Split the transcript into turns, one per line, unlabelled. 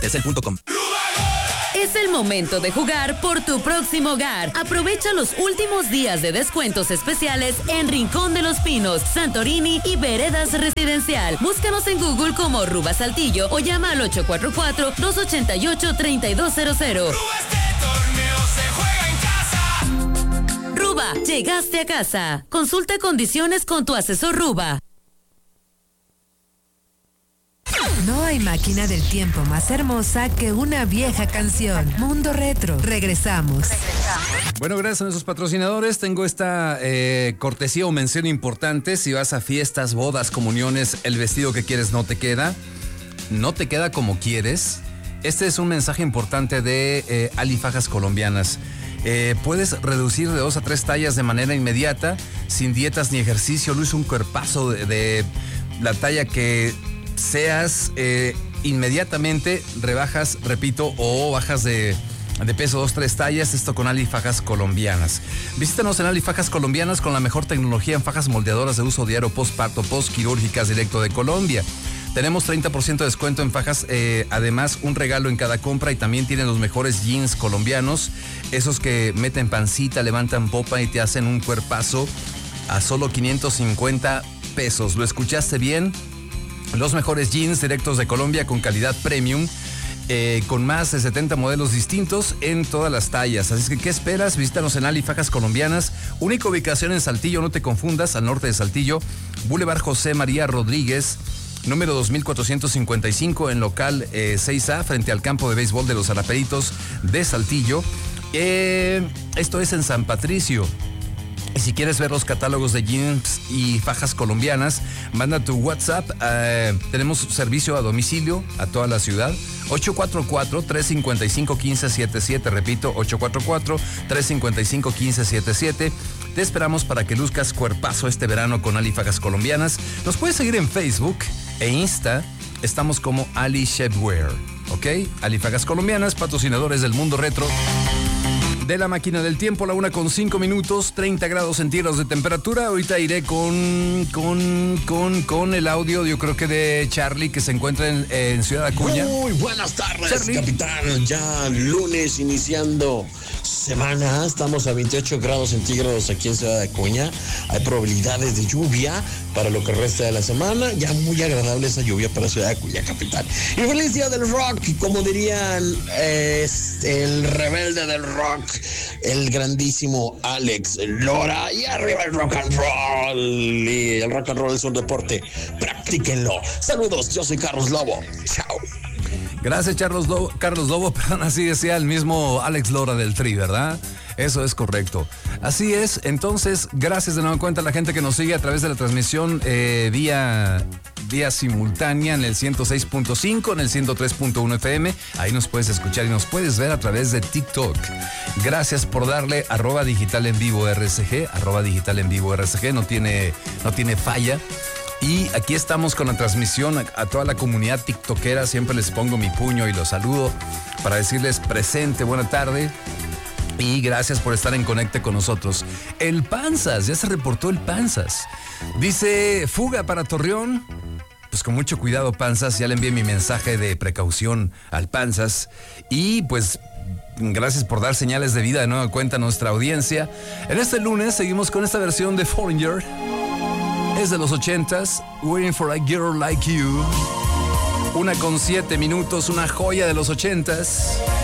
Telcel.com.
Es el momento de jugar por tu próximo hogar. Aprovecha los últimos días de descuentos especiales en Rincón de los Pinos, Santorini y Veredas Residencial. Búscanos en Google como Ruba Saltillo o llama al 844-288-3200. Ruba, llegaste a casa. Consulta condiciones con tu asesor Ruba.
No hay máquina del tiempo más hermosa que una vieja canción. Mundo Retro. Regresamos.
Bueno, gracias a nuestros patrocinadores. Tengo esta cortesía o mención importante. Si vas a fiestas, bodas, comuniones, el vestido que quieres no te queda. No te queda como quieres. Este es un mensaje importante de Ali Fajas Colombianas. Puedes reducir de 2 a 3 tallas de manera inmediata, sin dietas ni ejercicio. Luis, un cuerpazo de la talla que seas, inmediatamente rebajas, repito, o bajas de peso 2, 3 tallas, esto con Ali Fajas Colombianas. Visítanos en Ali Fajas Colombianas con la mejor tecnología en fajas moldeadoras de uso diario, postparto, postquirúrgicas, directo de Colombia. Tenemos 30% de descuento en fajas, además un regalo en cada compra, y también tienen los mejores jeans colombianos, esos que meten pancita, levantan popa y te hacen un cuerpazo a solo 550 pesos. ¿Lo escuchaste bien? Los mejores jeans directos de Colombia con calidad premium, con más de 70 modelos distintos en todas las tallas. Así que, ¿qué esperas? Visítanos en Ali Fajas Colombianas. Única ubicación en Saltillo, no te confundas, al norte de Saltillo. Boulevard José María Rodríguez, número 2455, en local 6A, frente al campo de béisbol de los Araperitos de Saltillo. Esto es en San Patricio. Y si quieres ver los catálogos de jeans y fajas colombianas, manda tu WhatsApp. Tenemos servicio a domicilio a toda la ciudad. 844-355-1577. Repito, 844-355-1577. Te esperamos para que luzcas cuerpazo este verano con Ali Fajas Colombianas. Nos puedes seguir en Facebook e Insta. Estamos como Ali Shapewear. ¿Ok? Ali Fajas Colombianas, patrocinadores del Mundo Retro. De la máquina del tiempo, la 1:05, 30 grados centígrados de temperatura. Ahorita iré con el audio, yo creo que de Charlie, que se encuentra en Ciudad Acuña.
Muy buenas tardes,
Charlie.
capitán. Ya lunes iniciando semana. Estamos a 28 grados centígrados aquí en Ciudad Acuña. Hay probabilidades de lluvia para lo que resta de la semana. Ya muy agradable esa lluvia para Ciudad Acuña, capitán. Y feliz día del rock, como dirían el rebelde del rock, el grandísimo Alex Lora. Y arriba el rock and roll. Y el rock and roll es un deporte, practíquenlo. Saludos, yo soy Carlos Lobo. Chao.
Gracias, Carlos Lobo, perdón, así decía el mismo Alex Lora del Tri, ¿verdad? Eso es correcto. Así es, entonces, gracias de nuevo cuenta a la gente que nos sigue a través de la transmisión vía simultánea en el 106.5, en el 103.1 FM. Ahí nos puedes escuchar y nos puedes ver a través de TikTok. Gracias por darle @digital en vivo RSG, @digital en vivo RSG, no tiene falla. Y aquí estamos con la transmisión a toda la comunidad tiktokera. Siempre les pongo mi puño y los saludo para decirles presente, buena tarde. Y gracias por estar en Conecte con nosotros. El Panzas, ya se reportó el Panzas. Dice, fuga para Torreón. Pues con mucho cuidado, Panzas. Ya le envié mi mensaje de precaución al Panzas. Y pues gracias por dar señales de vida de nueva cuenta a nuestra audiencia. En este lunes seguimos con esta versión de Foreigner. Es de los 80s, Waiting for a Girl Like You. 1:07, una joya de los 80s.